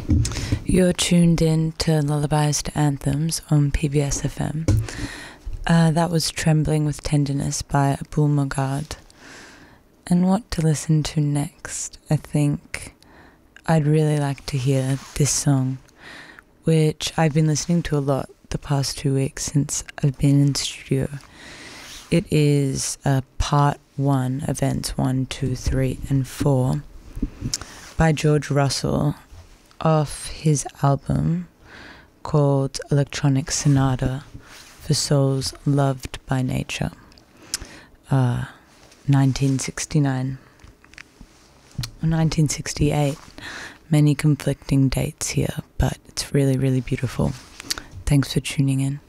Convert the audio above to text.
You're tuned in to Lullabies to Anthems on PBS FM. That was Trembling with Tenderness by Abul Mogad. And what to listen to next? I think I'd really like to hear this song, which I've been listening to a lot the past 2 weeks since I've been in studio. It is part 1, events 1, 2, 3, and 4 by George Russell off his album called Electronic Sonata for Souls Loved by Nature, 1969 or 1968. Many conflicting dates here, but it's really, really beautiful. Thanks for tuning in.